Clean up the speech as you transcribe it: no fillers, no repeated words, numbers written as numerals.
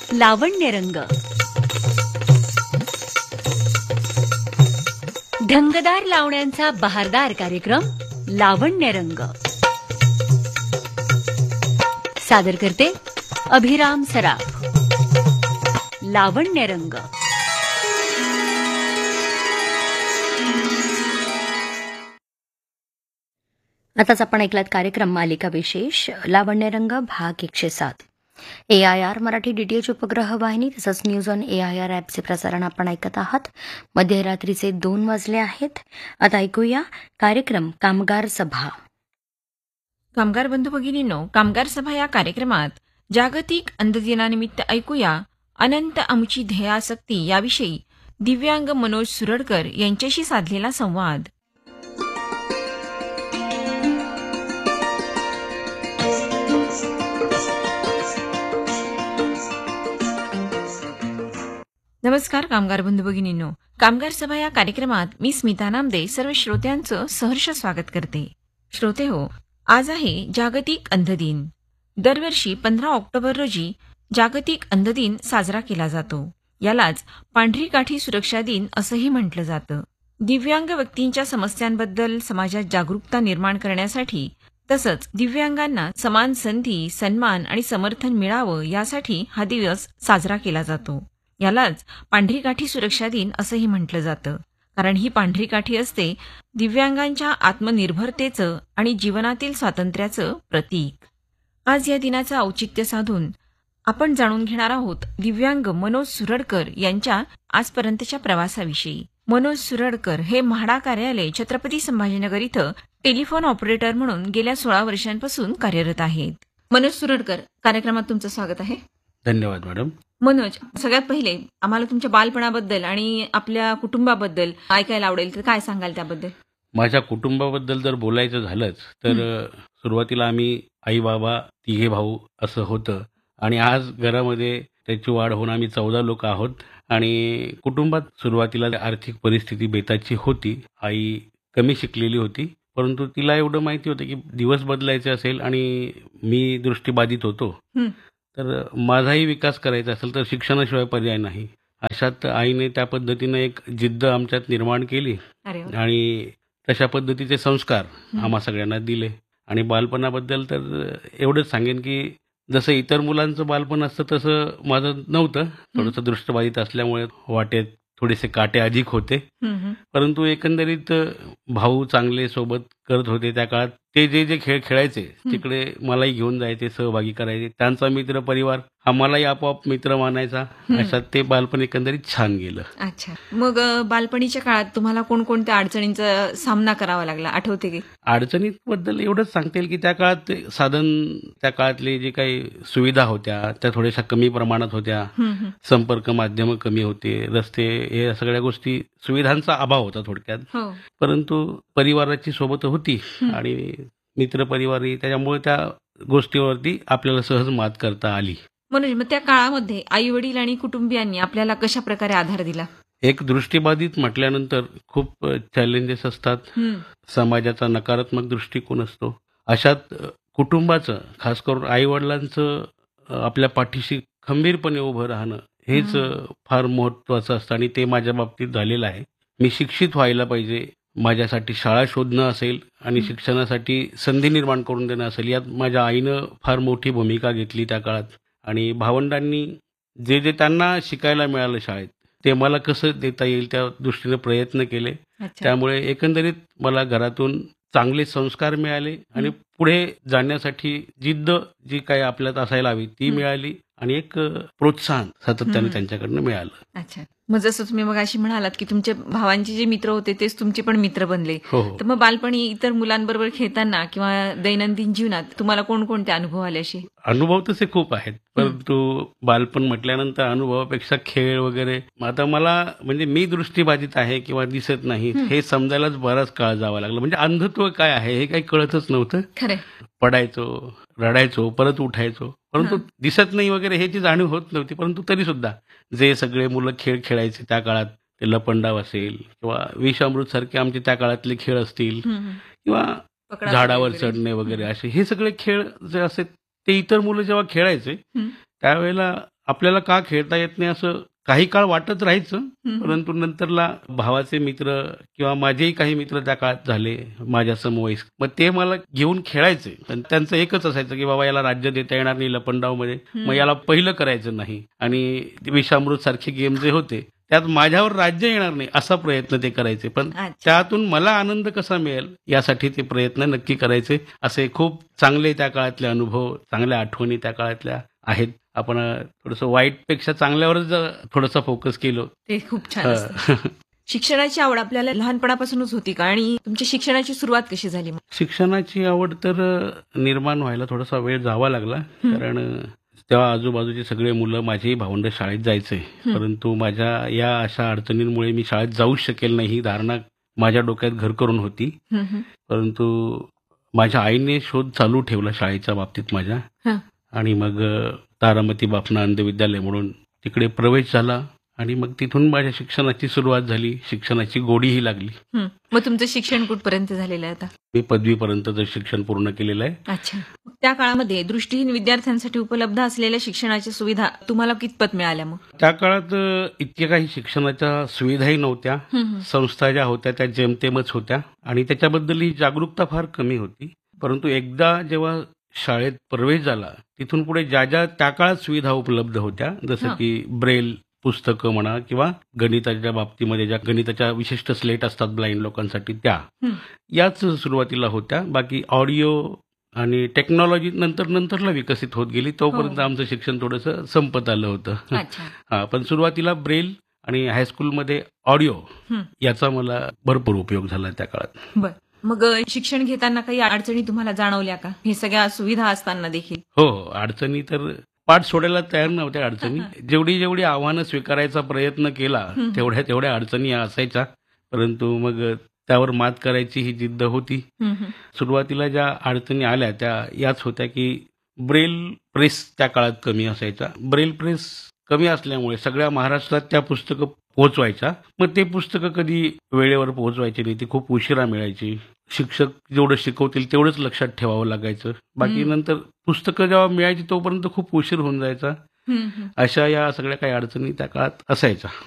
लावण्यरंग, ढंगदार लावण्यांचा बहारदार कार्यक्रम लावण्यरंग सादर करते अभिराम सराफ. लावण्यरंग. आताच आपण ऐकलात कार्यक्रम मालिका विशेष लावण्यरंग भाग 107. AIR मराठी DTH उपग्रह वाहिनी तसंच न्यूज ऑन AIR ॲपचे प्रसारण आपण ऐकत आहात. मध्यरात्रीचे 2 वाजले आहेत. आता ऐकूया कार्यक्रम कामगार सभा. कामगार बंधू भगिनींनो, कामगार सभा या कार्यक्रमात जागतिक अंधदिनानिमित्त ऐकूया अनंत आमची ध्येयासक्ती याविषयी दिव्यांग मनोज सुरडकर यांच्याशी साधलेला संवाद. नमस्कार कामगार बंधू भगिनींनो, कामगार सभा या कार्यक्रमात मी स्मिता नामदे सर्व श्रोत्यांचं सहर्ष स्वागत करते. श्रोते हो, आज आहे जागतिक अंध दिन. दरवर्षी 15 ऑक्टोबर रोजी जागतिक अंध दिन साजरा केला जातो. यालाच पांढरी काठी सुरक्षा दिन असंही म्हटलं जातं. दिव्यांग व्यक्तींच्या समस्यांबद्दल समाजात जागरूकता निर्माण करण्यासाठी तसंच दिव्यांगांना समान संधी, सन्मान आणि समर्थन मिळावं यासाठी हा दिवस साजरा केला जातो. यालाच पांढरी काठी सुरक्षा दिन असंही म्हटलं जातं. कारण ही पांढरी काठी असते दिव्यांगांच्या आत्मनिर्भरतेचं आणि जीवनातील स्वातंत्र्याचं प्रतीक. आज या दिनाचं औचित्य साधून आपण जाणून घेणार आहोत दिव्यांग मनोज सुरडकर यांच्या आजपर्यंतच्या प्रवासाविषयी. मनोज सुरडकर हे म्हाडा कार्यालय छत्रपती संभाजीनगर इथं टेलिफोन ऑपरेटर म्हणून गेल्या 16 वर्षांपासून कार्यरत आहेत. मनोज सुरडकर, कार्यक्रमात तुमचं स्वागत आहे. धन्यवाद मॅडम. मनोज, सगळ्यात पहिले आम्हाला तुमच्या बालपणाबद्दल आणि आपल्या कुटुंबाबद्दल ऐकायला आवडेल, तर काय सांगाल त्याबद्दल? माझ्या कुटुंबाबद्दल जर बोलायचं झालंच तर सुरुवातीला आम्ही आई बाबा तिघे भाऊ असं होतं आणि आज घरामध्ये त्याची वाढ होऊन आम्ही 14 लोक आहोत. आणि कुटुंबात सुरुवातीला आर्थिक परिस्थिती बेताची होती. आई कमी शिकलेली होती, परंतु तिला एवढं माहिती होतं की दिवस बदलायचे असेल आणि मी दृष्टीबाधित होतो तर माझाही विकास करायचा असेल तर शिक्षणाशिवाय पर्याय नाही. अशात आईने त्या पद्धतीनं एक जिद्द आमच्यात निर्माण केली आणि तशा पद्धतीचे संस्कार आम्हा सगळ्यांना दिले. आणि बालपणाबद्दल तर एवढंच सांगेन की जसं इतर मुलांचं बालपण असतं तसं माझं नव्हतं. थोडंसं दृष्टबाधित असल्यामुळे वाटेत थोडेसे काटे अधिक होते, परंतु एकंदरीत भाऊ चांगले सोबत करत होते. त्या काळात ते जे जे खेळ खेळायचे तिकडे मलाही घेऊन जायचे, सहभागी करायचे. त्यांचा मित्र परिवार हा मलाही आपोआप मित्र मानायचा. अशात ते बालपण एकंदरीत छान गेलं. अच्छा, मग बालपणीच्या काळात तुम्हाला कोणकोणत्या अडचणींचा सामना करावा लागला, आठवते की? अडचणींबद्दल एवढंच सांगता येईल की त्या काळात साधन, त्या काळातले जे काही सुविधा होत्या त्या थोड्याशा कमी प्रमाणात होत्या. संपर्क माध्यम कमी होते, रस्ते, हे सगळ्या गोष्टी, सुविधांचा अभाव होता थोडक्यात. परंतु परिवाराची सोबत होती आणि मित्र परिवारही, त्याच्यामुळे त्या गोष्टीवरती आपल्याला सहज मात करता आली. म्हणून मग त्या काळामध्ये आई वडील आणि कुटुंबियांनी आपल्याला कशा प्रकारे आधार दिला? एक दृष्टीबाधित म्हटल्यानंतर खूप चॅलेंजेस असतात. समाजाचा नकारात्मक दृष्टिकोन असतो. अशात कुटुंबाचं, खास करून आई वडिलांचं आपल्या पाठीशी खंबीरपणे उभं राहणं हेच फार महत्वाचं असतं आणि ते माझ्या बाबतीत झालेलं आहे. मी शिक्षित व्हायला पाहिजे, माझ्यासाठी शाळा शोधणं असेल आणि शिक्षणासाठी संधी निर्माण करून देणं असेल, यात माझ्या आईनं फार मोठी भूमिका घेतली त्या काळात. आणि भावंडांनी जे जे त्यांना शिकायला मिळालं शाळेत ते मला कसं देता येईल त्या दृष्टीने प्रयत्न केले. त्यामुळे एकंदरीत मला घरातून चांगले संस्कार मिळाले आणि पुढे जाण्यासाठी जिद्द जी काही आपल्यात असायला हवी ती मिळाली आणि एक प्रोत्साहन सातत्याने त्यांच्याकडनं मिळालं. अच्छा, मग जसं तुम्ही मग अशी म्हणालात की तुमच्या भावांचे जे मित्र होते तेच तुमचे पण मित्र बनले, तर मग बालपणी इतर मुलांबरोबर खेळताना किंवा दैनंदिन जीवनात तुम्हाला कोणकोणते अनुभव आले? असे अनुभव तसे खूप आहेत, परंतु बालपण म्हटल्यानंतर अनुभवापेक्षा खेळ वगैरे, आता मला म्हणजे मी दृष्टीबाधित आहे किंवा दिसत नाही हे समजायलाच बराच काळ जावा लागला. म्हणजे अंधत्व काय आहे हे काही कळतच नव्हतं. खरं, पडायचो, रडायचो, परत उठायचो, परंतु दिसत नाही वगैरे ह्याची जाणीव होत नव्हती. परंतु तरी सुद्धा जे सगळे मुलं खेळ खेळायचे त्या काळात, ते लपंडाव असेल किंवा विष अमृत सारखे आमचे त्या काळातले खेळ असतील किंवा झाडावर चढणे वगैरे, असे हे सगळे खेळ जे असे ते इतर मुलं जेव्हा खेळायचे त्यावेळेला आपल्याला का खेळता येत नाही असं काही काळ वाटत राहायचं. परंतु नंतरला भावाचे मित्र किंवा माझेही काही मित्र त्या काळात झाले माझ्या समवयस्क, मग ते मला घेऊन खेळायचे. पण त्यांचं एकच असायचं की बाबा याला राज्य देता येणार नाही लपंडावमध्ये, मग याला पहिलं करायचं नाही. आणि विषामृत सारखे गेम जे होते त्यात माझ्यावर राज्य येणार नाही असा प्रयत्न ते करायचे. पण अच्छा. त्यातून मला आनंद कसा मिळेल यासाठी ते प्रयत्न नक्की करायचे. असे खूप चांगले त्या काळातले अनुभव, चांगल्या आठवणी त्या काळातल्या आहेत. आपण थोडंसं वाईटपेक्षा चांगल्यावरच जर थोडंसं फोकस केलं. ते खूप छान असतं. शिक्षणाची आवड आपल्याला लहानपणापासूनच होती का, आणि तुमची शिक्षणाची सुरुवात कशी झाली मग? शिक्षणाची आवड तर निर्माण व्हायला थोडासा वेळ जावा लागला. कारण तेव्हा आजूबाजूची सगळे मुलं, माझेही भावंड शाळेत जायचे. परंतु माझ्या या अशा अडचणींमुळे मी शाळेत जाऊच शकेल नाही ही धारणा माझ्या डोक्यात घर करून होती. परंतु माझ्या आईने शोध चालू ठेवला शाळेच्या बाबतीत माझ्या. आणि मग तारामती बापना अंध विद्यालय म्हणून तिकडे प्रवेश झाला आणि मग तिथून माझ्या शिक्षणाची सुरुवात झाली. शिक्षणाची गोडीही लागली. मग तुमचं शिक्षण कुठपर्यंत झालेलं आहे आता? मी पदवीपर्यंतचं शिक्षण पूर्ण केलेलं आहे. अच्छा. त्या काळामध्ये दृष्टीहीन विद्यार्थ्यांसाठी उपलब्ध असलेल्या शिक्षणाच्या सुविधा तुम्हाला कितपत मिळाल्या मग? त्या काळात इतक्या काही शिक्षणाच्या सुविधाही नव्हत्या. संस्था ज्या होत्या त्या जेमतेमच होत्या आणि त्याच्याबद्दल जागरूकता फार कमी होती. परंतु एकदा जेव्हा शाळेत प्रवेश झाला तिथून पुढे ज्या ज्या त्या काळात सुविधा उपलब्ध होत्या, जसं की ब्रेल पुस्तकं म्हणा किंवा गणिताच्या बाबतीमध्ये ज्या गणिताच्या विशिष्ट स्लेट असतात ब्लाइंड लोकांसाठी त्या, याच सुरुवातीला होत्या. बाकी ऑडिओ आणि टेक्नॉलॉजी नंतरला विकसित होत गेली. तोपर्यंत आमचं शिक्षण थोडंसं संपत आलं होतं. पण सुरुवातीला ब्रेल आणि हायस्कूलमध्ये ऑडिओ याचा मला भरपूर उपयोग झाला त्या काळात. मग शिक्षण घेताना काही अडचणी तुम्हाला जाणवल्या का, हे सगळ्या सुविधा असताना देखील? हो, अडचणी तर पाठ सोडायला तयार नव्हत्या अडचणी. जेवढी आव्हानं स्वीकारायचा प्रयत्न केला तेवढ्या अडचणी असायच्या. परंतु मग त्यावर मात करायची ही जिद्द होती. सुरुवातीला ज्या अडचणी आल्या त्या याच होत्या की ब्रेल प्रेस त्या काळात कमी असायचा. ब्रेल प्रेस कमी असल्यामुळे सगळ्या महाराष्ट्रात त्या पुस्तकं पोहोचवायच्या. मग ते पुस्तकं कधी वेळेवर पोहोचवायची नाही, ती खूप उशिरा मिळायची. शिक्षक जेवढं शिकवतील तेवढंच लक्षात ठेवावं लागायचं. बाकी नंतर पुस्तकं जेव्हा मिळायची तोपर्यंत खूप उशीर होऊन जायचा. अशा या सगळ्या काही अडचणी त्या काळात असायच्या.